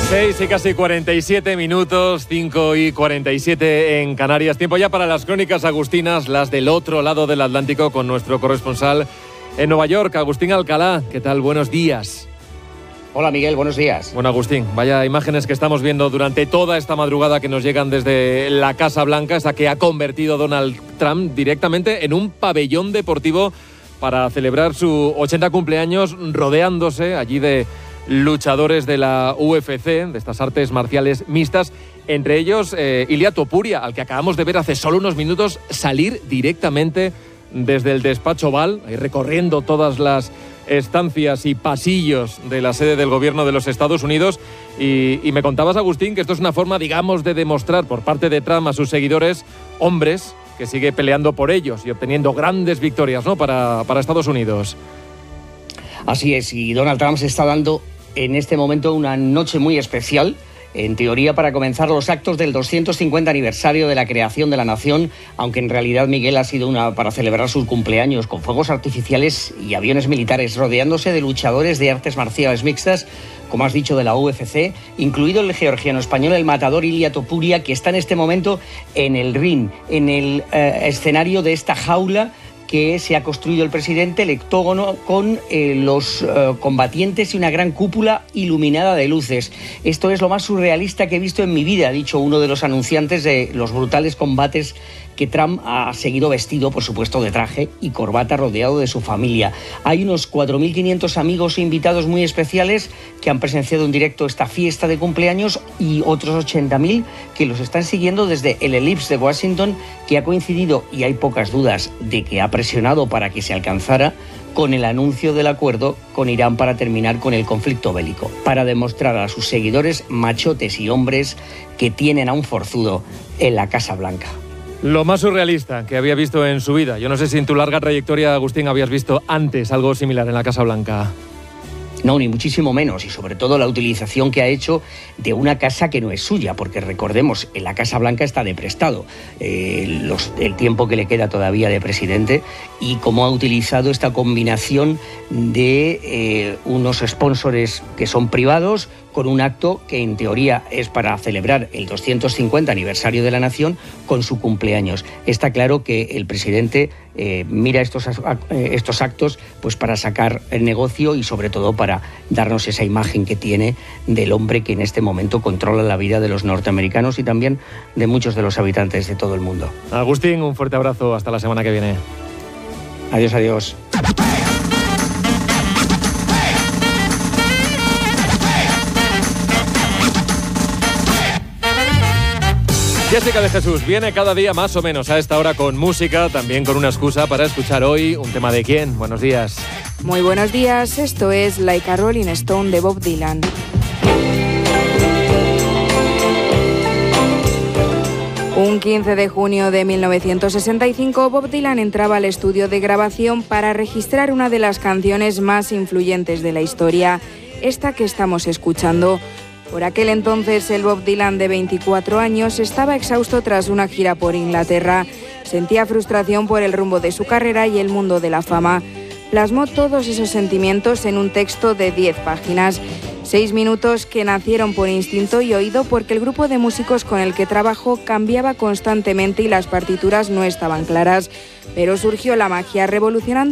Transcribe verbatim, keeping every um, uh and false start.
seis y casi cuarenta y siete minutos, cinco y cuarenta y siete en Canarias. Tiempo ya para las crónicas agustinas, las del otro lado del Atlántico, con nuestro corresponsal en Nueva York, Agustín Alcalá. ¿Qué tal? Buenos días. Hola Miguel, buenos días. Bueno, Agustín, vaya imágenes que estamos viendo durante toda esta madrugada que nos llegan desde la Casa Blanca, esa que ha convertido Donald Trump directamente en un pabellón deportivo para celebrar su ochenta cumpleaños, rodeándose allí de luchadores de la U F C, de estas artes marciales mixtas, entre ellos eh, Ilia Topuria, al que acabamos de ver hace solo unos minutos salir directamente desde el despacho Oval, ahí recorriendo todas las estancias y pasillos de la sede del gobierno de los Estados Unidos. Y, y me contabas, Agustín, que esto es una forma, digamos, de demostrar por parte de Trump a sus seguidores, hombres, que sigue peleando por ellos y obteniendo grandes victorias, ¿no?, para, para Estados Unidos. Así es, y Donald Trump se está dando en este momento una noche muy especial, en teoría para comenzar los actos del doscientos cincuenta aniversario de la creación de la nación, aunque en realidad, Miguel, ha sido una para celebrar sus cumpleaños con fuegos artificiales y aviones militares, rodeándose de luchadores de artes marciales mixtas, como has dicho, de la U F C, incluido el georgiano español, el matador Ilia Topuria, que está en este momento en el ring, en el eh, escenario de esta jaula que se ha construido el presidente, el octógono, con eh, los eh, combatientes y una gran cúpula iluminada de luces. Esto es lo más surrealista que he visto en mi vida, ha dicho uno de los anunciantes de los brutales combates que Trump ha seguido vestido, por supuesto, de traje y corbata, rodeado de su familia. Hay unos cuatro mil quinientos amigos e invitados muy especiales que han presenciado en directo esta fiesta de cumpleaños y otros ochenta mil que los están siguiendo desde el Ellipse de Washington, que ha coincidido, y hay pocas dudas de que ha presionado para que se alcanzara, con el anuncio del acuerdo con Irán para terminar con el conflicto bélico, para demostrar a sus seguidores, machotes y hombres, que tienen a un forzudo en la Casa Blanca. Lo más surrealista que había visto en su vida. Yo no sé si en tu larga trayectoria, Agustín, habías visto antes algo similar en la Casa Blanca. No, ni muchísimo menos, y sobre todo la utilización que ha hecho de una casa que no es suya, porque recordemos, en la Casa Blanca está de prestado, eh, los, el tiempo que le queda todavía de presidente, y cómo ha utilizado esta combinación de eh, unos sponsors que son privados, con un acto que en teoría es para celebrar el doscientos cincuenta aniversario de la nación con su cumpleaños. Está claro que el presidente eh, mira estos, eh, estos actos pues para sacar el negocio y sobre todo para darnos esa imagen que tiene del hombre que en este momento controla la vida de los norteamericanos y también de muchos de los habitantes de todo el mundo. Agustín, un fuerte abrazo, hasta la semana que viene. Adiós, adiós. Jessica de Jesús viene cada día más o menos a esta hora con música, también con una excusa para escuchar hoy un tema de quién. Buenos días. Muy buenos días, esto es Like a Rolling Stone de Bob Dylan. Un quince de junio de mil novecientos sesenta y cinco, Bob Dylan entraba al estudio de grabación para registrar una de las canciones más influyentes de la historia, esta que estamos escuchando. Por aquel entonces, el Bob Dylan de veinticuatro años estaba exhausto tras una gira por Inglaterra. Sentía frustración por el rumbo de su carrera y el mundo de la fama. Plasmó todos esos sentimientos en un texto de diez páginas. Seis minutos que nacieron por instinto y oído porque el grupo de músicos con el que trabajó cambiaba constantemente y las partituras no estaban claras. Pero surgió la magia, revolucionando